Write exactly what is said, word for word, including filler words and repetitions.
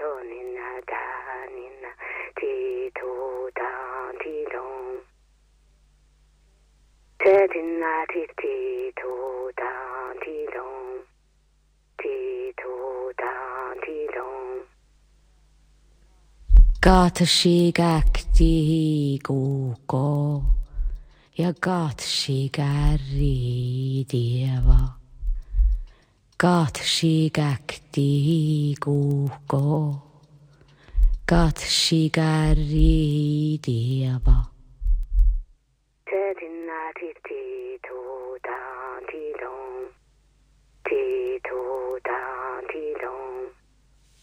nina da nina ti to da ti dong. Te dina ti ti to da ti dong. Ti to da ti dong. Gata si gacti go go. Ja gata si gari dieva. Gata si gacti go go. Gata si gari dieva. Te dina ti ti to da ti dong. Ti to